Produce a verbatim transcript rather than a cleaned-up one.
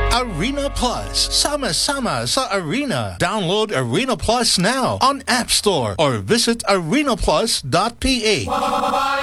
Arena Plus. Sama-sama sa Arena. Download Arena Plus now on App Store or visit arena plus dot p h.